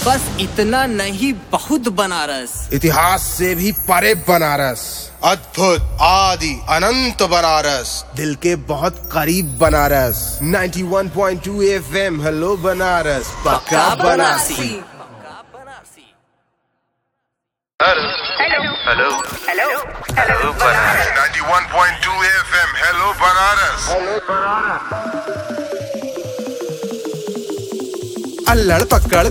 बस इतना नहीं, बहुत बनारस। इतिहास से भी परे बनारस, अद्भुत आदि अनंत बनारस, दिल के बहुत करीब बनारस। 91.2 FM हेलो बनारस, पक्का Banarasi. Hello hello hello hello Banaras 91.2 FM hello Banaras. अल्लड़ पकड़